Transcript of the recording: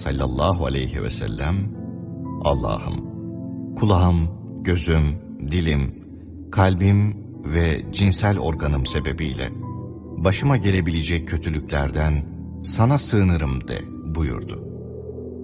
sallallahu aleyhi ve sellem, Allah'ım, kulağım, gözüm, dilim, kalbim ve cinsel organım sebebiyle başıma gelebilecek kötülüklerden sana sığınırım de buyurdu.